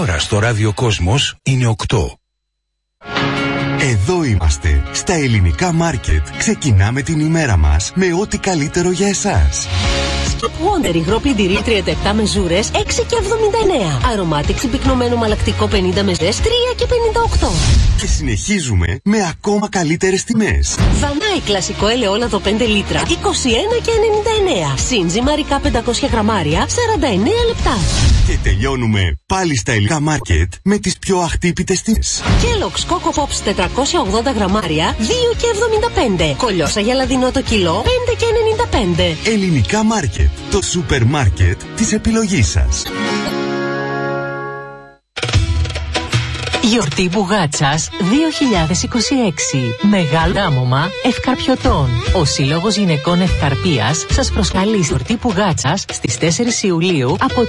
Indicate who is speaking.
Speaker 1: ώρα στο Ράδιο Κόσμος είναι 8.
Speaker 2: Εδώ είμαστε, στα ελληνικά μάρκετ. Ξεκινάμε την ημέρα μας με ό,τι καλύτερο για εσάς.
Speaker 3: Skip Wonder υγρό πλυντηρί 37 μεζούρες 6,79. Αρωμάτικ συμπυκνωμένο μαλακτικό 50 μεζές 3,58.
Speaker 2: Και συνεχίζουμε με ακόμα καλύτερες τιμές.
Speaker 3: Βανάι κλασικό ελαιόλαδο 5 λίτρα 21,99. Σύν ζυμαρικά 500 γραμμάρια 49 λεπτά.
Speaker 2: Και τελειώνουμε πάλι στα ελληνικά μάρκετ με τις πιο αχτύπητες τιμές.
Speaker 3: Kellogg's Coco Pops 480 γραμμάρια 2,75. Κολιόσα γελαδινό το κιλό 5,95.
Speaker 2: Ελληνικά μάρκετ, το σούπερ μάρκετ της επιλογής σας.
Speaker 4: Γιορτή Μπουγάτσας 2026. Μεγάλο γάμωμα Ευκαρπιωτών. Ο Σύλλογος Γυναικών Ευκαρπίας σας προσκαλεί στη γιορτή Μπουγάτσας στις 4 Ιουλίου από